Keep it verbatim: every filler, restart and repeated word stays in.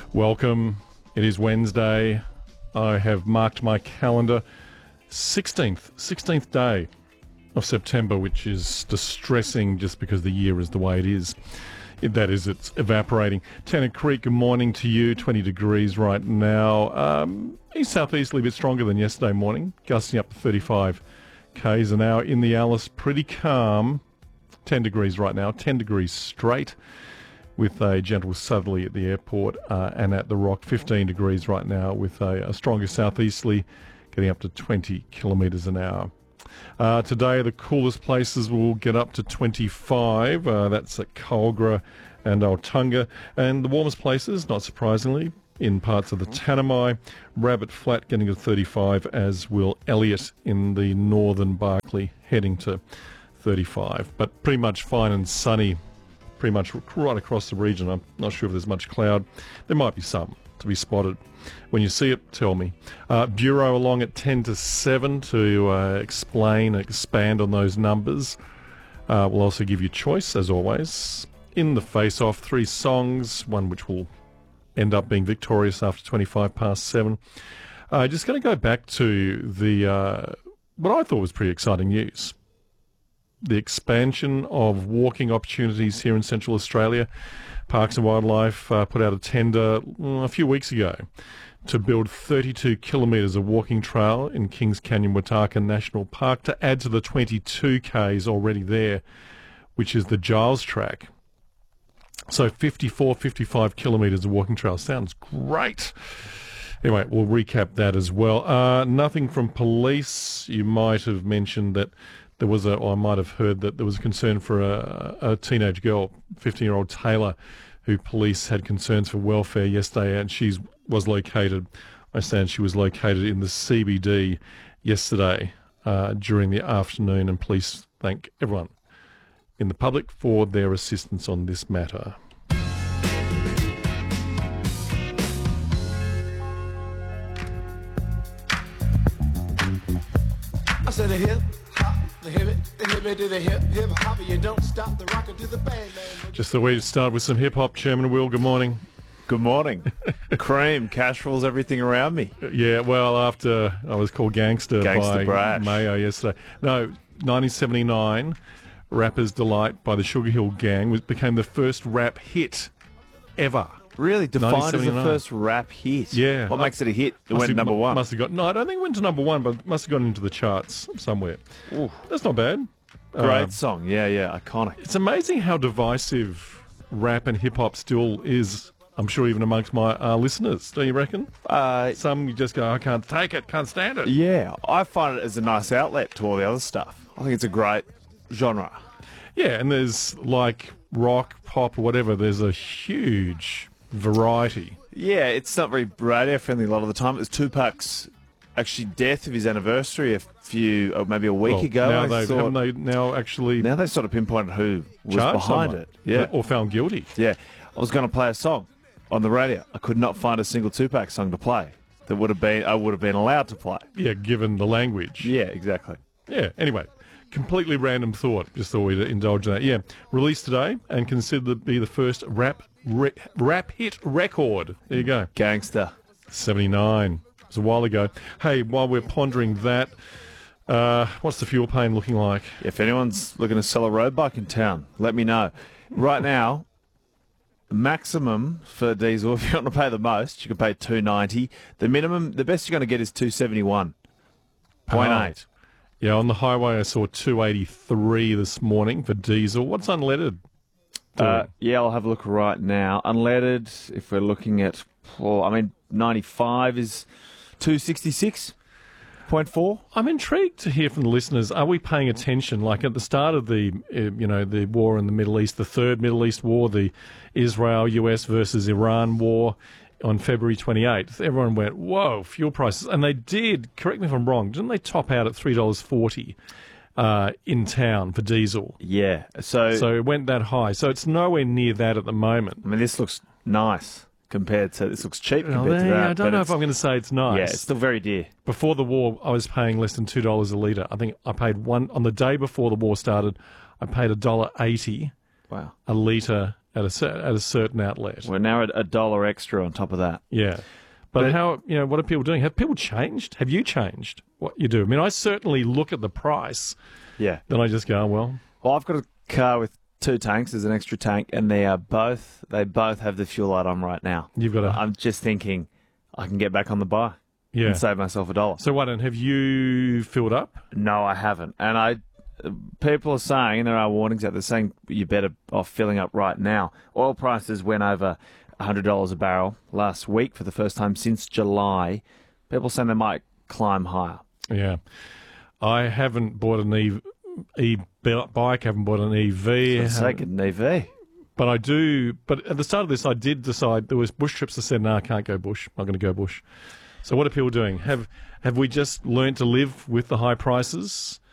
Welcome. It is Wednesday. I have marked my calendar sixteenth, sixteenth day of September, which is distressing just because the year is the way it is. That is, it's evaporating. Tennant Creek, good morning to you. twenty degrees right now. Um, east southeasterly, a bit stronger than yesterday morning, gusting up to thirty-five k's an hour. In the Alice, pretty calm. ten degrees right now, ten degrees straight, with a gentle southerly at the airport, uh, and at the Rock, fifteen degrees right now, with a, a stronger southeasterly, getting up to twenty kilometres an hour. Uh, today, the coolest places will get up to twenty-five. Uh, that's at Culgra and Altunga. And the warmest places, not surprisingly, in parts of the Tanami. Rabbit Flat getting to thirty-five, as will Elliot in the northern Barkly, heading to thirty-five. But pretty much fine and sunny, pretty much right across the region. I'm not sure if there's much cloud. There might be some to be spotted. When you see it, tell me. Uh, Bureau along at ten to seven to uh, explain, expand on those numbers. Uh, we'll also give you choice, as always. In the face-off, three songs, one which will end up being victorious after twenty-five past seven. Uh, just going to go back to the uh, what I thought was pretty exciting news. The expansion of walking opportunities here in Central Australia. Parks and Wildlife uh, put out a tender mm, a few weeks ago to build thirty-two kilometres of walking trail in Kings Canyon Wataka National Park to add to the twenty-two k's already there, which is the Giles Track. So fifty-four, fifty-five kilometres of walking trail. Sounds great. Anyway, we'll recap that as well. Uh, nothing from police. You might have mentioned that there was a, or I might have heard that there was a concern for a, a teenage girl, fifteen-year-old Taylor, who police had concerns for welfare yesterday, and she was located, I understand she was located in the C B D yesterday uh, during the afternoon, and police thank everyone in the public for their assistance on this matter. I said a hip hop, the hip it, the hip it to the hip hip hop, you don't stop the rocket to the bang bang. Just the way to start with some hip hop. Chairman Will, good morning. Good morning. Cream, cash rules everything around me. Yeah, well, after I was called gangster, Gangster by Brash. Mayo yesterday. No, nineteen seventy-nine, Rapper's Delight by the Sugar Hill Gang was, became the first rap hit ever. Really? Defined as the nineteen seventy-nine. first rap hit? Yeah. What makes it a hit? It Must went have- number one. Must have got, no, I don't think it went to number one, but it must have gotten into the charts somewhere. Ooh. That's not bad. Great Uh, song. Yeah, yeah. Iconic. It's amazing how divisive rap and hip-hop still is, I'm sure, even amongst my uh, listeners. Don't you reckon? Uh, Some you just go, I can't take it, can't stand it. yeah. I find it as a nice outlet to all the other stuff. I think it's a great genre. Yeah, and there's like rock, pop, or whatever. There's a huge variety. Yeah, it's not very radio friendly a lot of the time. It was Tupac's actually death of his anniversary a few, or maybe a week Well, ago. now I they've, thought- haven't they now actually now they've sort of pinpointed who was charged behind someone? it. Yeah. Or found guilty. Yeah, I was going to play a song on the radio. I could not find a single Tupac song to play that would have been I would have been allowed to play. Yeah, given the language. Yeah, exactly. Yeah, anyway, completely random thought. Just thought we'd indulge in that. Yeah, released today and considered to be the first rap re- rap hit record. There you go. Gangster. seventy-nine. It was a while ago. Hey, while we're pondering that, uh, what's the fuel pain looking like? If anyone's looking to sell a road bike in town, let me know. Right now, maximum for diesel, if you want to pay the most, you can pay two ninety. The minimum, the best you're going to get is two seventy-one point eight. Yeah, on the highway I saw two eighty-three this morning for diesel. What's unleaded? Uh, yeah, I'll have a look right now. Unleaded, if we're looking at, well, I mean, ninety-five is two sixty-six point four. I'm intrigued to hear from the listeners. Are we paying attention? Like at the start of the, uh, you know, the war in the Middle East, the third Middle East war, the Israel-U S versus Iran war on February twenty-eighth, everyone went, whoa, fuel prices. And they did, correct me if I'm wrong, didn't they top out at three dollars forty uh, in town for diesel? Yeah, so, So it went that high. So it's nowhere near that at the moment. I mean, this looks nice compared to, this looks cheap Well, compared to yeah, that. I don't but know if it's- I'm going to say it's nice. Yeah, it's still very dear. Before the war, I was paying less than two dollars a litre. I think I paid one, on the day before the war started, I paid one dollar eighty Wow. a litre at a cer- at a certain outlet. We're now at a dollar extra on top of that. Yeah. But, But- how, you know, what are people doing? Have people changed? Have you changed what you do? I mean, I certainly look at the price, Yeah. then I just go, oh, well, Well, I've got a car with two tanks. There's an extra tank, and they are both they both have the fuel light on right now. you've got a, I'm just thinking I can get back on the buy yeah. and save myself a dollar. So what, and have you filled up? No, I haven't. And I, people are saying, and there are warnings out there saying you're better off filling up right now. Oil prices went over one hundred dollars a barrel last week for the first time since July. People saying they might climb higher. Yeah. I haven't bought an E, e bike, haven't bought an E V. Let's take an E V. But I do, but at the start of this, I did decide there was bush trips that said, no, I can't go bush. I'm not going to go bush. So what are people doing? Have have we just learnt to live with the high prices?